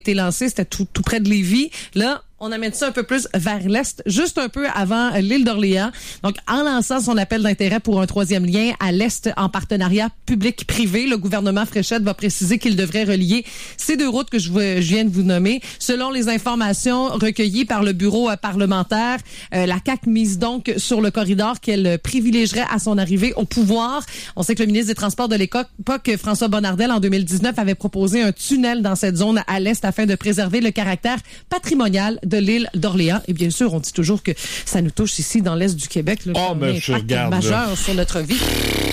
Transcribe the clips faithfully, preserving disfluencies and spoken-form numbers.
été lancé, c'était tout, tout près de Lévis. Là, on amène ça un peu plus vers l'est, juste un peu avant l'île d'Orléans. Donc, en lançant son appel d'intérêt pour un troisième lien à l'est en partenariat public-privé, le gouvernement Fréchette va préciser qu'il devrait relier ces deux routes que je, je viens de vous nommer. Selon les informations recueillies par le bureau parlementaire, euh, la C A Q mise donc sur le corridor qu'elle privilégierait à son arrivée au pouvoir. On sait que le ministre des Transports de l'époque, François Bonnardel, en deux mille dix-neuf, avait proposé un tunnel dans cette zone à l'est afin de préserver le caractère patrimonial de l'île d'Orléans. Et bien sûr, on dit toujours que ça nous touche ici dans l'est du Québec. Là, oh, mais je regarde, majeur là. Sur notre vie.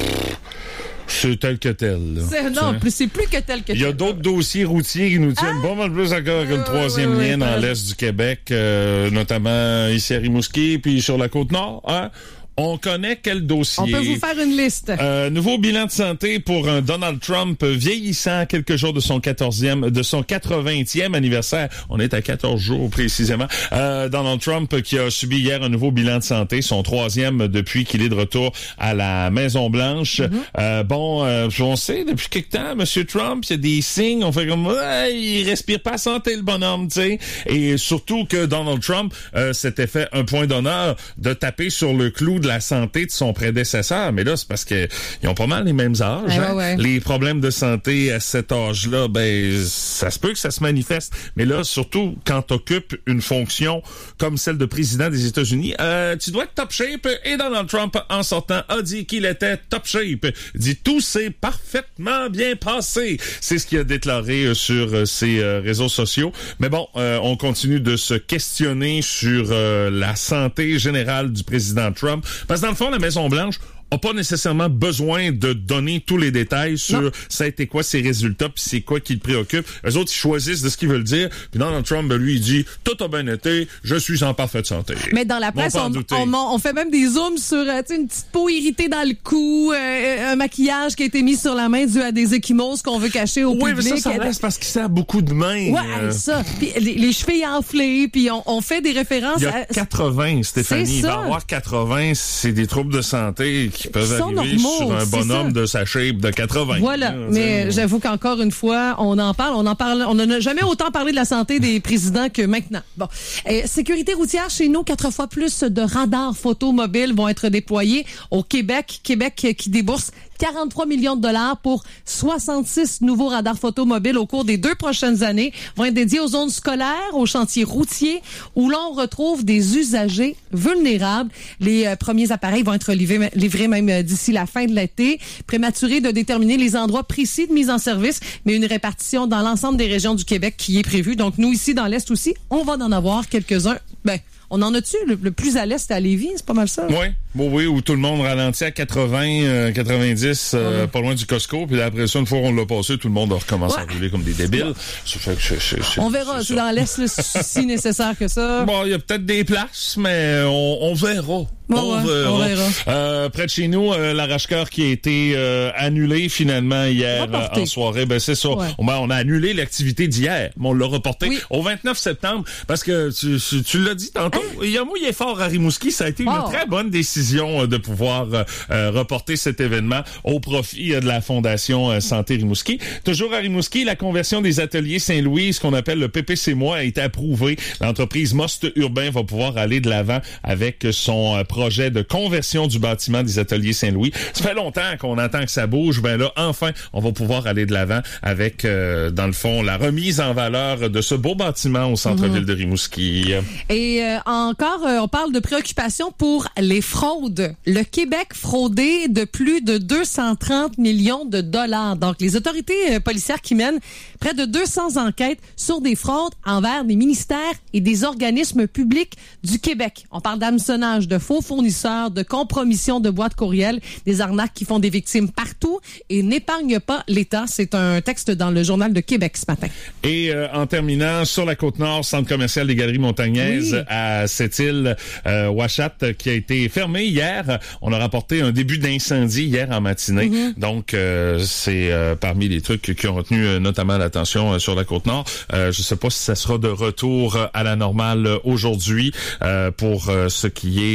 C'est tel que tel. Là. C'est, non, plus, c'est plus que tel que tel. Il y a d'autres dossiers routiers qui nous tiennent ah! pas mal plus encore que le troisième oui, oui, lien oui, dans oui. l'est du Québec, euh, notamment ici à Rimouski, puis sur la Côte-Nord. Hein? On connaît quel dossier. On peut vous faire une liste. Euh, nouveau bilan de santé pour un Donald Trump vieillissant à quelques jours de son quatorzième, de son quatre-vingtième anniversaire. On est à quatorze jours précisément. Euh, Donald Trump qui a subi hier un nouveau bilan de santé, son troisième depuis qu'il est de retour à la Maison-Blanche. Mm-hmm. Euh, bon, euh, on sait depuis quelque temps, Monsieur Trump, il y a des signes. On fait comme, ouais, il respire pas santé le bonhomme, tu sais. Et surtout que Donald Trump euh, s'était fait un point d'honneur de taper sur le clou de la santé de son prédécesseur, mais là c'est parce que ils ont pas mal les mêmes âges. Ouais, hein? ouais. Les problèmes de santé à cet âge-là, ben ça se peut que ça se manifeste, mais là surtout quand t'occupes une fonction comme celle de président des États-Unis, euh, tu dois être top shape. Et Donald Trump en sortant a dit qu'il était top shape. Il dit tout s'est parfaitement bien passé. C'est ce qu'il a déclaré sur ses réseaux sociaux. Mais bon, euh, on continue de se questionner sur euh, la santé générale du président Trump. Parce que dans le fond, la Maison-Blanche a pas nécessairement besoin de donner tous les détails sur non. ça a été quoi ses résultats puis c'est quoi qui le préoccupe. Eux autres, ils choisissent de ce qu'ils veulent dire. Puis Donald Trump, ben, lui, il dit « Tout a bien été, je suis en parfaite santé. » Mais dans la presse, on, on, on fait même des zooms sur euh, une petite peau irritée dans le cou, euh, un maquillage qui a été mis sur la main dû à des ecchymoses qu'on veut cacher au oui, public. Oui, mais ça, ça reste parce qu'il sert beaucoup de mains. Ouais, euh... ça. Puis les, les chevilles enflées, puis on, on fait des références. Il y a à... quatre-vingts, Stéphanie. Il va y avoir quatre-vingts, c'est des troubles de santé qui peuvent arriver normaux, sur un bonhomme de sa shape de quatre-vingts. Voilà, là, mais t'sais. J'avoue qu'encore une fois, on en parle, on en parle, on n'a jamais autant parlé de la santé des présidents que maintenant. Bon, euh, sécurité routière chez nous, quatre fois plus de radars photo mobiles vont être déployés au Québec. Québec qui débourse quarante-trois millions de dollars pour soixante-six nouveaux radars photo mobiles au cours des deux prochaines années, vont être dédiés aux zones scolaires, aux chantiers routiers où l'on retrouve des usagers vulnérables. Les euh, premiers appareils vont être livrés, livrés même euh, d'ici la fin de l'été. Prématuré de déterminer les endroits précis de mise en service, mais une répartition dans l'ensemble des régions du Québec qui est prévue. Donc nous ici dans l'Est aussi, on va en avoir quelques-uns. Ben, on en a-tu? Le, le plus à l'est, c'est à Lévis, c'est pas mal ça? Oui, bon, oui, où tout le monde ralentit à quatre-vingts, euh, quatre-vingt-dix, euh, mmh. pas loin du Costco, puis après ça, une fois qu'on l'a passé, tout le monde recommence ouais. à rouler comme des débiles. Ça fait que je, je, je, on verra, c'est, c'est dans l'est, là, si nécessaire que ça. Bon, il y a peut-être des places, mais on, on verra. Bon, on, ouais, verra. on verra. Euh, près de chez nous, euh, l'arrache-cœur qui a été euh, annulé finalement hier euh, en soirée, ben c'est ça. Ouais. On, on a annulé l'activité d'hier, mais on l'a reporté oui. au vingt-neuf septembre parce que tu, tu, tu l'as dit tantôt, hein? Il y a mouillé fort à Rimouski, ça a été oh. une très bonne décision euh, de pouvoir euh, reporter cet événement au profit euh, de la Fondation euh, Santé Rimouski. Toujours à Rimouski, la conversion des ateliers Saint-Louis, ce qu'on appelle le P P C M O I, a été approuvée. L'entreprise Most Urbain va pouvoir aller de l'avant avec son euh, projet de conversion du bâtiment des ateliers Saint-Louis. Ça fait longtemps qu'on attend que ça bouge. Ben là, enfin, on va pouvoir aller de l'avant avec, euh, dans le fond, la remise en valeur de ce beau bâtiment au centre-ville mmh. de Rimouski. Et euh, encore, euh, on parle de préoccupation pour les fraudes. Le Québec fraudé de plus de deux cent trente millions de dollars. Donc, les autorités euh, policières qui mènent près de deux cents enquêtes sur des fraudes envers des ministères et des organismes publics du Québec. On parle d'hameçonnage, de faux fournisseurs, de compromission de boîtes courriel, des arnaques qui font des victimes partout et n'épargnent pas l'État. C'est un texte dans le Journal de Québec ce matin. Et euh, en terminant, sur la Côte-Nord, centre commercial des Galeries Montagnaises oui. à Sept-Îles, euh, Ouachat, qui a été fermé hier. On a rapporté un début d'incendie hier en matinée. Mm-hmm. Donc, euh, c'est euh, parmi les trucs qui ont retenu euh, notamment l'attention euh, sur la Côte-Nord. Euh, je ne sais pas si ça sera de retour à la normale aujourd'hui euh, pour euh, ce qui est de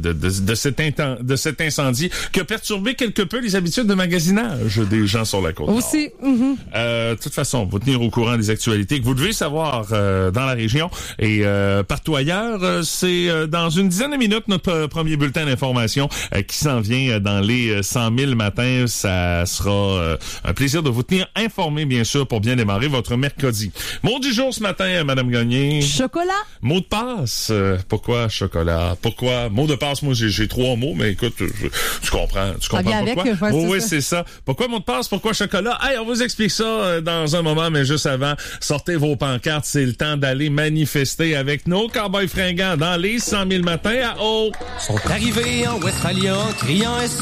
de, de, de, cet inten- de cet incendie qui a perturbé quelque peu les habitudes de magasinage des gens sur la côte nord. Aussi. Mm-hmm. Euh, de toute façon, vous tenir au courant des actualités que vous devez savoir euh, dans la région et euh, partout ailleurs. Euh, c'est euh, dans une dizaine de minutes notre euh, premier bulletin d'information euh, qui s'en vient dans les cent mille matins. Ça sera euh, un plaisir de vous tenir informé, bien sûr, pour bien démarrer votre mercredi. Mot du jour ce matin, euh, Madame Gagné. Chocolat. Mot de passe. Euh, pourquoi chocolat? Pourquoi? Mot de passe, moi j'ai, j'ai trois mots, mais écoute, je, tu comprends. Tu comprends avec, pourquoi? Ouais, oh, c'est oui, ça. c'est ça. Pourquoi mot de passe? Pourquoi chocolat? Hey, on vous explique ça euh, dans un moment, mais juste avant, sortez vos pancartes. C'est le temps d'aller manifester avec nos cowboys fringants dans les cent mille matins à Haut. Sont arrivés en Westphalia, criant